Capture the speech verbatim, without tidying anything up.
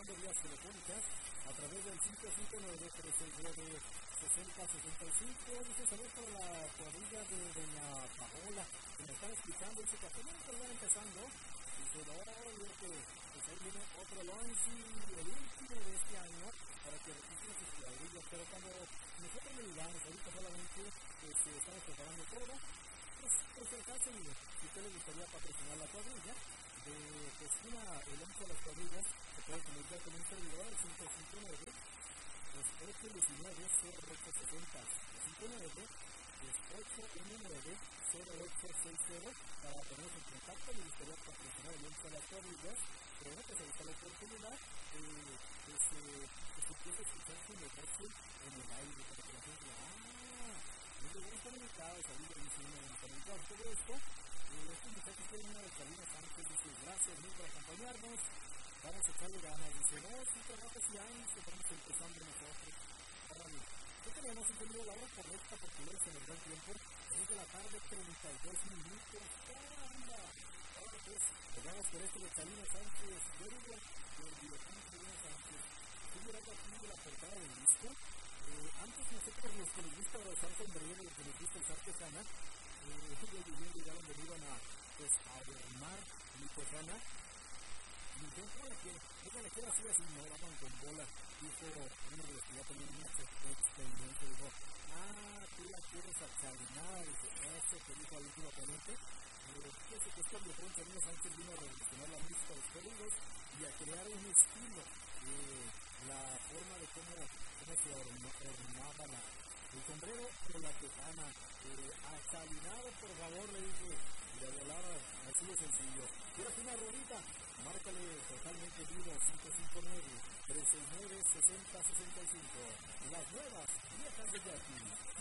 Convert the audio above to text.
participando vía telefónica a través del cinco cinco nueve, tres seis nueve, seis cero seis cinco. Dice saludos para la cuadrilla de doña Paola, que me están escuchando. Dice que apenas están empezando. Dice, ahora veo que pues ahí viene otro launch, el último de este año, para que registren sus cuadrillas. Pero cuando nosotros le digamos, ahorita solamente pues, estamos preparando todo, pues, pues el caso, si a usted le gustaría patrocinar la cuadrilla, de pues una, el launch de las cuadrillas, se puede comunicar con un servidor al cinco cinco nueve, ocho uno nueve, cero ocho seis cero, cinco nueve, ocho uno nueve, cero ocho seis cero, para ponernos en contacto. Le gustaría patrocinar el launch de las cuadrillas, pero no, pues ahí está la oportunidad de que se empiece a escuchar su negocio en el aire, para que la gente diga, ah, no le gusta el mercado, salir de diciendo en el mercado. Todo esto, eh, estos muchachos tienen una de Carolina Sánchez, dice, gracias mil por acompañarnos, vamos a echarle ganas. Dice, no, sí, trabajo sí hay, que estamos empezando nosotros. Órale, ¿qué tenemos? Entendido la hora correcta, porque luego se nos da el tiempo, seis de la tarde, treinta y dos minutos, ¡caramba! Ahora pues, llegamos por esto de Carolina Sánchez, yo digo, de Videoclip Carolina Sánchez. Estoy mirando aquí de la portada del disco. Eh, antes nosotros, los que les gusta usar sombrero, los que les gusta usar tejana, eh, ellos viviendo y ya donde iban a, pues, a adornar mi tejana. Y yo, ¿cómo que? Yo le quiero así, así, no, vamos con bola. Dijo uno de los que ya tenían mucha experiencia, dijo, ah, tú la quieres achalinar, dice, eso que dijo al último ponente. Fíjese que esto de pronto Carolina Sánchez vino a revolucionar la música de los corridos y a crear un estilo, eh, la forma de cómo, cómo se ornaba la, el sombrero con la tejana, eh, achalinado, por favor, le dije, y de volada, así de sencillo. ¿Quieres una rolita? Márcale totalmente vivo, cinco cinco nueve, tres seis nueve, seis cero seis cinco. Las nuevas viejas de Jackie.